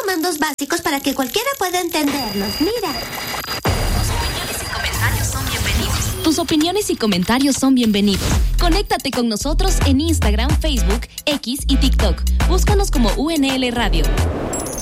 comandos básicos para que cualquiera pueda entenderlos. Mira. Tus opiniones y comentarios son bienvenidos. Conéctate con nosotros en Instagram, Facebook, X y TikTok. Búscanos como UNL Radio.